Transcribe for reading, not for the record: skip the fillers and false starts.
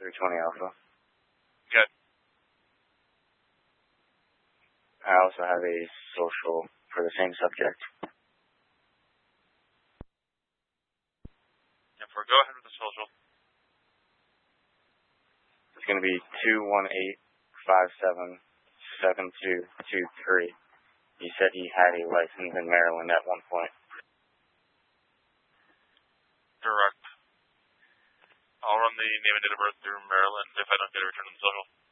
320 Alpha. Okay. I also have a social for the same subject. Yeah, go ahead with the social. It's going to be 218577223. He said he had a license in Maryland at one point. Correct. I'll run the name and date of birth through Maryland if I don't get a return on the social.